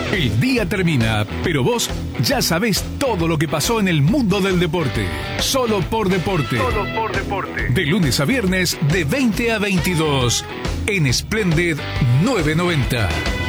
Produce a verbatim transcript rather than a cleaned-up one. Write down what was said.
El día termina, pero vos ya sabés todo lo que pasó en el mundo del deporte. Solo por deporte. Solo por deporte. De lunes a viernes, de veinte a veintidós. En Splendid novecientos noventa.